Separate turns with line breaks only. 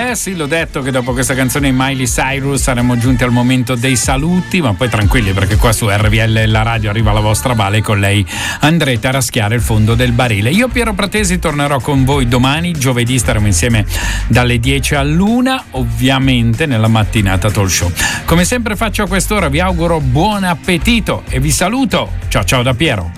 Sì, l'ho detto che dopo questa canzone di Miley Cyrus saremmo giunti al momento dei saluti, ma poi tranquilli perché qua su RVL la radio arriva la vostra Vale e con lei andrete a raschiare il fondo del barile. Io, Piero Pratesi, tornerò con voi domani, giovedì staremo insieme dalle 10 all'1, ovviamente nella mattinata talk show. Come sempre faccio a quest'ora, vi auguro buon appetito e vi saluto. Ciao ciao da Piero.